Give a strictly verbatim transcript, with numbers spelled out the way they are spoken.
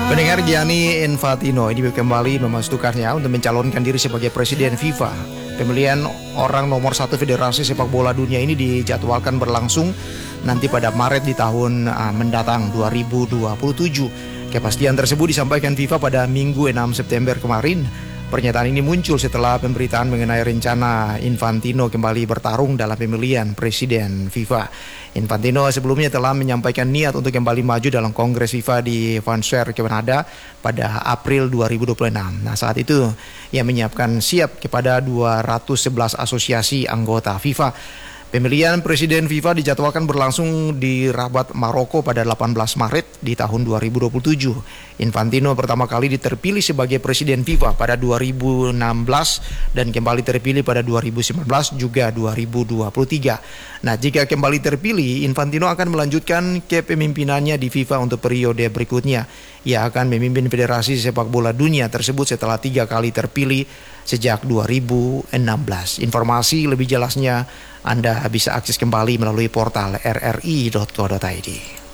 Pendengar, Gianni Infantino ini kembali memastukannya untuk mencalonkan diri sebagai Presiden FIFA. Pemilihan orang nomor satu Federasi Sepak Bola Dunia ini dijadwalkan berlangsung nanti pada Maret di tahun uh, mendatang dua ribu dua puluh tujuh. Kepastian tersebut disampaikan FIFA pada Minggu enam September kemarin. Pernyataan ini muncul setelah pemberitaan mengenai rencana Infantino kembali bertarung dalam pemilihan Presiden FIFA. Infantino sebelumnya telah menyampaikan niat untuk kembali maju dalam Kongres FIFA di Vancouver, Kanada pada April dua ribu dua puluh enam. Nah, saat itu ia menyiapkan siap kepada dua ratus sebelas asosiasi anggota FIFA. Pemilihan Presiden FIFA dijadwalkan berlangsung di Rabat, Maroko pada delapan belas Maret di tahun dua ribu dua puluh tujuh. Infantino pertama kali terpilih sebagai Presiden FIFA pada dua ribu enam belas dan kembali terpilih pada dua ribu sembilan belas juga dua ribu dua puluh tiga. Nah, jika kembali terpilih, Infantino akan melanjutkan kepemimpinannya di FIFA untuk periode berikutnya. Ia akan memimpin Federasi Sepak Bola Dunia tersebut setelah tiga kali terpilih sejak dua ribu enam belas. Informasi lebih jelasnya Anda bisa akses kembali melalui portal r r i dot co dot i d.